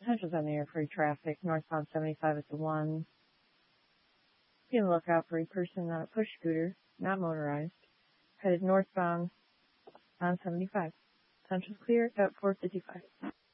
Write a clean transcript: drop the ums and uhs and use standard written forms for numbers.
Central's on the air for traffic. Northbound 75 is the 1. Be on the lookout for a person on a push scooter, not motorized, headed northbound on 75. Central's clear at 4:55.